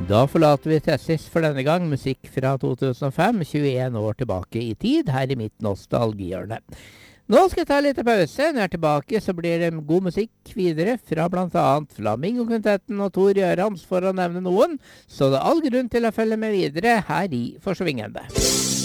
Da forlater vi Tessis for denne gang, musikk fra 2005, 21 år tilbake i tid, her i mitt nostalgihjørne. Nå skal jeg ta litt pause. Når jeg er tilbake, så blir det god musikk videre fra blant annet Flamingo-kvintetten og Tor Gjørans, for å nevne noen. Så det er all grunn til å følge med videre her i Forsvingende.